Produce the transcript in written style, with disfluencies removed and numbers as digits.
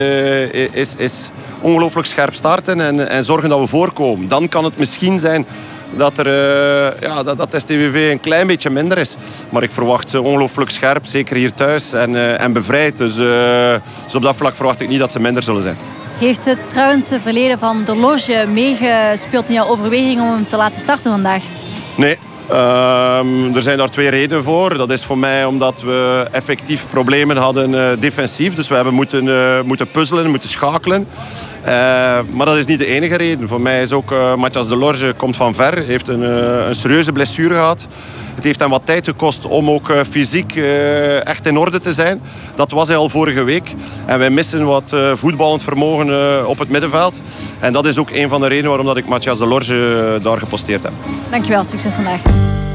is ongelooflijk scherp starten en zorgen dat we voorkomen. Dan kan het misschien zijn dat STVV een klein beetje minder is. Maar ik verwacht ze ongelooflijk scherp, zeker hier thuis en bevrijd. Dus op dat vlak verwacht ik niet dat ze minder zullen zijn. Heeft het trouwens verleden van De Lorge meegespeeld in jouw overweging om hem te laten starten vandaag? Nee. Er zijn daar 2 redenen voor. Dat is voor mij omdat we effectief problemen hadden defensief. Dus we hebben moeten puzzelen, moeten schakelen. Maar dat is niet de enige reden. Voor mij is ook Matthias De Lorge komt van ver. Heeft een serieuze blessure gehad. Het heeft hem wat tijd gekost om ook fysiek echt in orde te zijn. Dat was hij al vorige week. En wij missen wat voetballend vermogen op het middenveld. En dat is ook een van de redenen waarom dat ik Matthias De Lorge daar geposteerd heb. Dankjewel, succes vandaag.